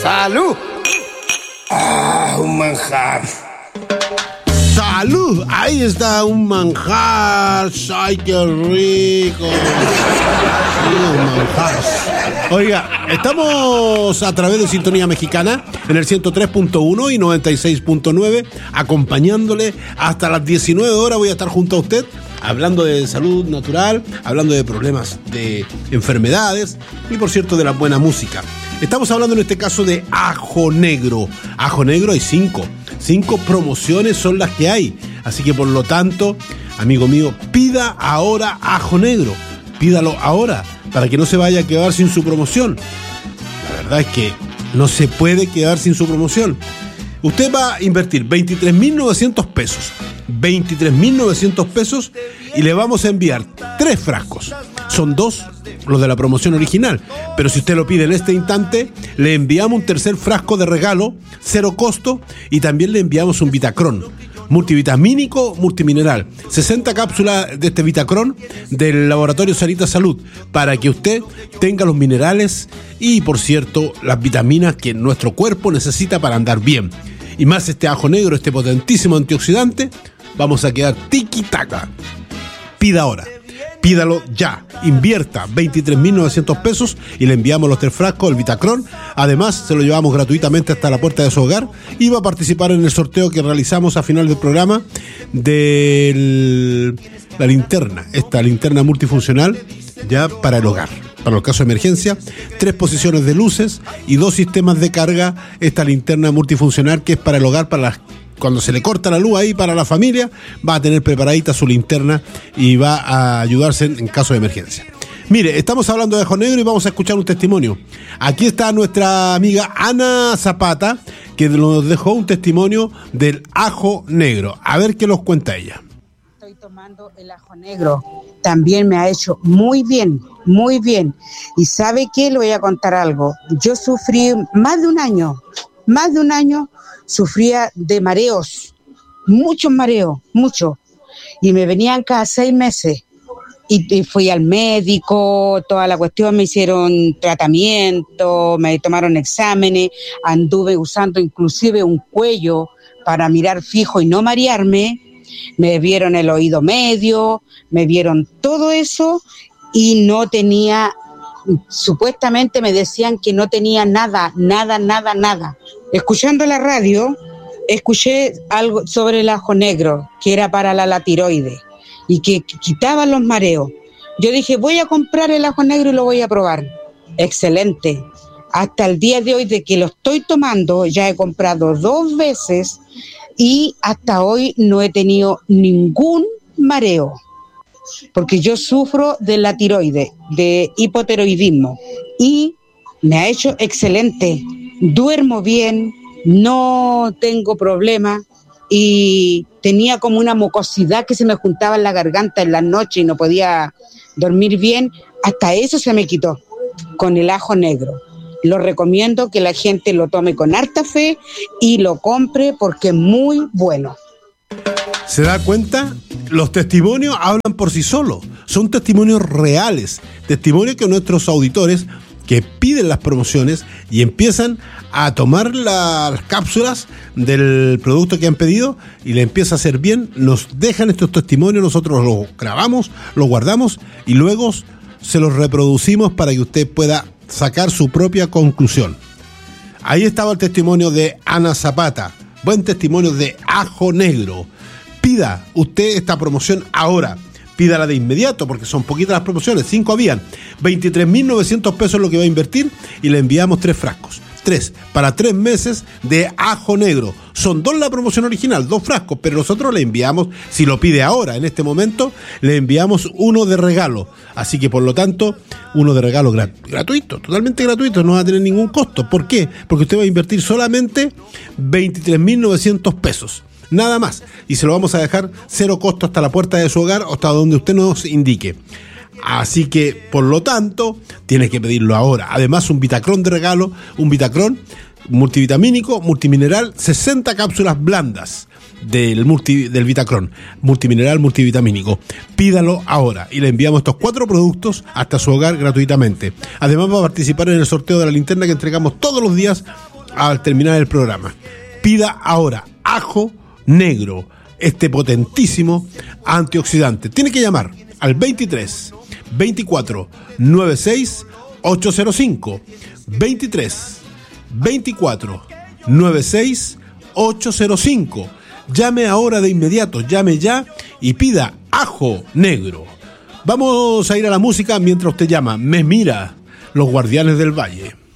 ¡Salud! ¡Ah, un manjar! ¡Salud! Ahí está un manjar. ¡Ay, qué rico! Sí, un manjar. Oiga, estamos a través de Sintonía Mexicana en el 103.1 y 96.9, acompañándole hasta las 19 horas. Voy a estar junto a usted hablando de salud natural, hablando de problemas de enfermedades y, por cierto, de la buena música. Estamos hablando en este caso de ajo negro. Ajo negro hay 5 promociones son las que hay. Así que, por lo tanto, amigo mío, pida ahora ajo negro. Pídalo ahora para que no se vaya a quedar sin su promoción. La verdad es que no se puede quedar sin su promoción. Usted va a invertir 23.900 pesos. 23.900 pesos y le vamos a enviar 3 frascos. Son 2 los de la promoción original, pero si usted lo pide en este instante, le enviamos un tercer frasco de regalo, 0 costo, y también le enviamos un Vitacrón multivitamínico, multimineral, 60 cápsulas de este Vitacrón del laboratorio Sarita Salud, para que usted tenga los minerales y, por cierto, las vitaminas que nuestro cuerpo necesita para andar bien. Y más este ajo negro, este potentísimo antioxidante, vamos a quedar tiki-taka. Pida ahora, pídalo ya, invierta 23.900 pesos y le enviamos los 3 frascos del Vitacrón. Además, se lo llevamos gratuitamente hasta la puerta de su hogar y va a participar en el sorteo que realizamos a final del programa de la linterna, esta linterna multifuncional ya para el hogar. Para los casos de emergencia, 3 posiciones de luces y 2 sistemas de carga. Esta linterna multifuncional que es para el hogar, cuando se le corta la luz ahí para la familia, va a tener preparadita su linterna y va a ayudarse en caso de emergencia. Mire, estamos hablando de ajo negro y vamos a escuchar un testimonio. Aquí está nuestra amiga Ana Zapata, que nos dejó un testimonio del ajo negro. A ver qué nos cuenta ella. Estoy tomando el ajo negro. También me ha hecho muy bien, muy bien. Y ¿sabe qué? Le voy a contar algo. Yo sufrí más de un año, sufría de mareos, muchos mareos, muchos. Y me venían cada 6 meses. Y fui al médico, toda la cuestión, me hicieron tratamiento, me tomaron exámenes, anduve usando inclusive un cuello para mirar fijo y no marearme. Me vieron el oído medio, me vieron todo eso y no tenía, supuestamente me decían que no tenía nada. Escuchando la radio, escuché algo sobre el ajo negro, que era para la tiroides y que quitaba los mareos. Yo dije, voy a comprar el ajo negro y lo voy a probar. Excelente. Hasta el día de hoy de que lo estoy tomando, ya he comprado 2 veces y hasta hoy no he tenido ningún mareo, porque yo sufro de la tiroides, de hipotiroidismo, y me ha hecho excelente. Duermo bien, no tengo problemas, y tenía como una mucosidad que se me juntaba en la garganta en la noche y no podía dormir bien. Hasta eso se me quitó con el ajo negro. Lo recomiendo que la gente lo tome con harta fe y lo compre porque es muy bueno. ¿Se da cuenta? Los testimonios hablan por sí solos. Son testimonios reales. Testimonios que nuestros auditores que piden las promociones y empiezan a tomar las cápsulas del producto que han pedido y le empieza a hacer bien, nos dejan estos testimonios, nosotros los grabamos, los guardamos y luego se los reproducimos para que usted pueda sacar su propia conclusión. Ahí estaba el testimonio de Ana Zapata, buen testimonio de ajo negro. Pida usted esta promoción ahora. Pídala de inmediato porque son poquitas las promociones, 5 habían. 23.900 pesos es lo que va a invertir y le enviamos 3 frascos. 3 para 3 meses de ajo negro. Son 2 la promoción original, 2 frascos, pero nosotros le enviamos, si lo pide ahora, en este momento, le enviamos 1 de regalo. Así que, por lo tanto, 1 de regalo gratuito, totalmente gratuito, no va a tener ningún costo. ¿Por qué? Porque usted va a invertir solamente 23.900 pesos. Nada más, y se lo vamos a dejar 0 costo hasta la puerta de su hogar o hasta donde usted nos indique. Así que, por lo tanto, tiene que pedirlo ahora. Además, un Vitacrón de regalo, un Vitacrón multivitamínico, multimineral, 60 cápsulas blandas del Vitacrón, multimineral, multivitamínico. Pídalo ahora y le enviamos estos 4 productos hasta su hogar gratuitamente. Además, va a participar en el sorteo de la linterna que entregamos todos los días al terminar el programa. Pida ahora ajo negro, este potentísimo antioxidante. Tiene que llamar al 23 24 96 805. 23 24 96 805. Llame ahora de inmediato, llame ya y pida ajo negro. Vamos a ir a la música mientras usted llama. Me mira, Los Guardianes del Valle.